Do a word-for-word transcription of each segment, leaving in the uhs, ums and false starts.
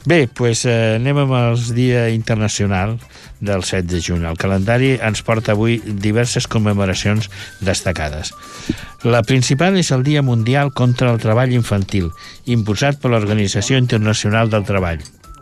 Bé, doncs eh, anem amb el Dia Internacional del set de juny. El calendari ens porta avui diverses commemoracions destacades. La principal és el Dia Mundial contra el Treball Infantil, imposat per l'Organització Internacional del Treball.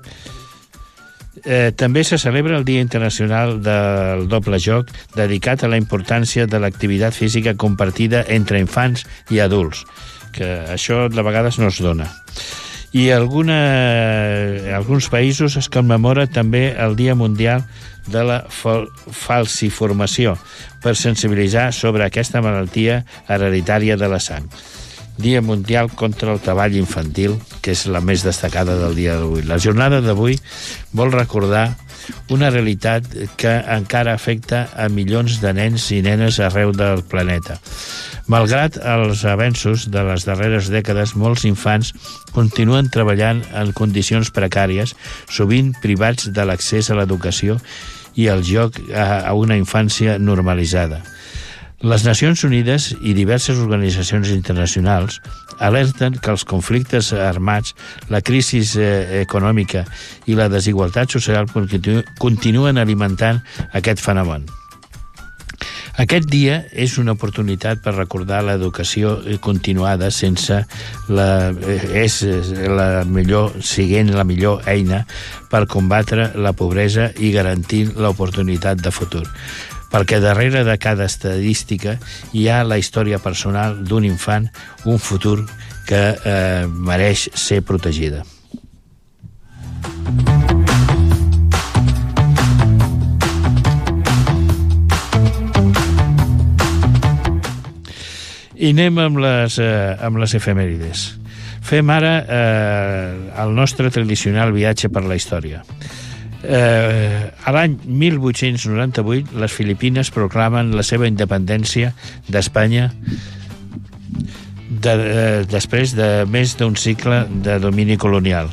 Eh, també se celebra el Dia Internacional del Doble Joc, dedicat a la importància de l'activitat física compartida entre infants i adults, que això de vegades no es dona. I alguna, en alguns països es commemora també el Dia Mundial de la falciformació, per sensibilitzar sobre aquesta malaltia hereditària de la sang. Dia Mundial contra el Treball Infantil, que és la més destacada del dia d'avui. La jornada d'avui vol recordar una realitat que encara afecta a milions de nens i nenes arreu del planeta. Malgrat els avenços de les darreres dècades, molts infants continuen treballant en condicions precàries, sovint privats de l'accés a l'educació i al joc a una infància normalitzada. Les Nacions Unides i diverses organitzacions internacionals alerten que els conflictes armats, la crisi econòmica i la desigualtat social continuen alimentant aquest fenomen. Aquest dia és una oportunitat per recordar l'educació continuada sense la, és la millor, siguent la millor eina per combatre la pobresa i garantir l'oportunitat de futur. Perquè darrere de cada estadística hi ha la història personal d'un infant, un futur que eh, mereix ser protegida. I anem amb les, eh, amb les efemèrides. Fem ara eh, el nostre tradicional viatge per la història. Eh, a l'any mil vuit-cents noranta-vuit les Filipines proclamen la seva independència d'Espanya de, eh, després de més d'un segle de domini colonial.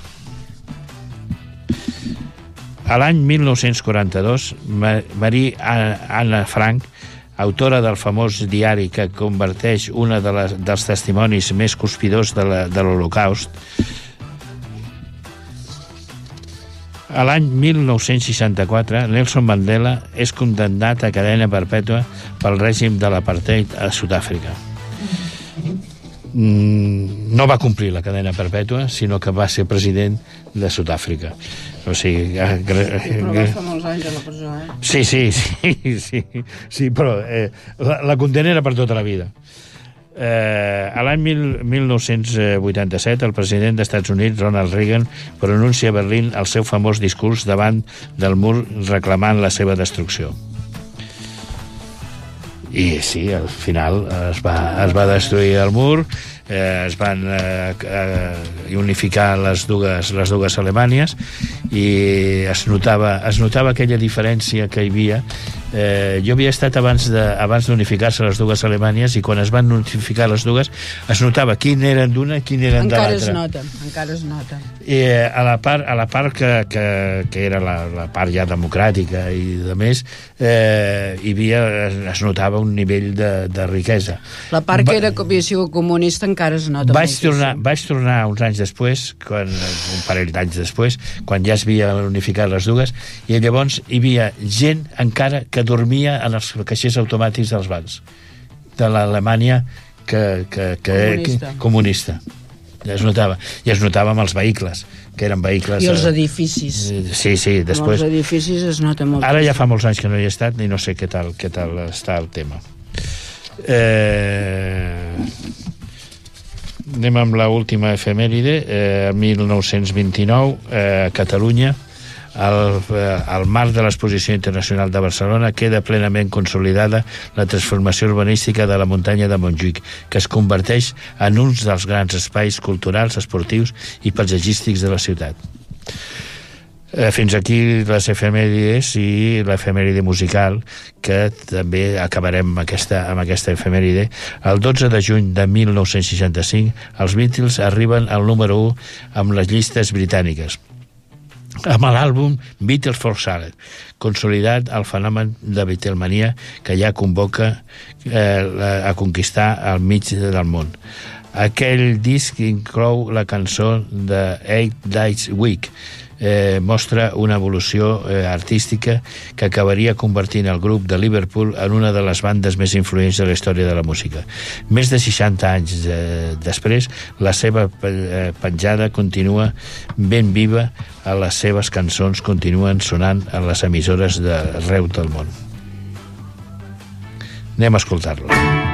A l'any mil nou-cents quaranta-dos Marie Anne Frank, autora del famós diari que converteix una de les, dels testimonis més conspiradors de, la, de l'Holocaust, a l'any mil nou-cents seixanta-quatre, Nelson Mandela és condemnat a cadena perpètua pel règim de l'apartheid a Sud-àfrica. No va complir la cadena perpètua, sinó que va ser president de Sud-àfrica. O sigui... Sí, però va estar molts anys a la presó, eh? Sí, sí, sí, sí, sí però eh, la, la condena era per tota la vida. Eh, a l'any mil nou-cents vuitanta-set el president dels Estats Units, Ronald Reagan, pronuncia a Berlín el seu famós discurs davant del mur reclamant la seva destrucció. I sí, al final es va, es va destruir el mur, eh, es van eh, eh, unificar les dues, les dues Alemanyes i es notava, es notava aquella diferència que hi havia. Eh, jo havia estat abans de, abans d'unificar-se les dues Alemanyes i quan es van unificar les dues es notava quin eren d'una i quin eren de l'altra. Encara es nota, encara es nota. I eh, a la part, a la part que, que, que era la, la part ja democràtica i de més, eh, hi havia, es notava un nivell de, de riquesa. La part que era, havia sigut comunista encara es nota vaig tornar, vaig tornar uns anys després, quan, un parell d'anys després, quan ja es havia unificat les dues, i llavors hi havia gent encara que dormia en els caixers automàtics dels bancs de l'Alemanya que, que, que, comunista. que, comunista. Ja es notava. I es notava amb els vehicles, que eren vehicles... I els edificis. Sí, sí, després... Amb els edificis es nota molt. Ara ja fa molts anys que no hi he estat i no sé què tal, què tal està el tema. Eh... Anem amb l'última efemèride. Eh, mil nou-cents vint-i-nou, eh, a Catalunya, Al, al marc de l'Exposició Internacional de Barcelona queda plenament consolidada la transformació urbanística de la muntanya de Montjuïc, que es converteix en un dels grans espais culturals, esportius i paisatgístics de la ciutat. Eh, fins aquí les efemèrides i l'efemèride musical, que també acabarem amb aquesta, amb aquesta efemèride. El dotze de juny de mil nou-cents seixanta-cinc els Beatles arriben al número u amb les llistes britàniques, amb l'àlbum Beatles for Sale, consolidat el fenomen de Beatlemania que ja convoca eh, a conquistar el mig del món. Aquell disc inclou la cançó de Eight Days Week. Eh, mostra una evolució eh, artística que acabaria convertint el grup de Liverpool en una de les bandes més influents de la història de la música. Més de seixanta anys eh, després, la seva eh, penjada continua ben viva, a les seves cançons continuen sonant a les emissores d'arreu del món. Anem a escoltar-la.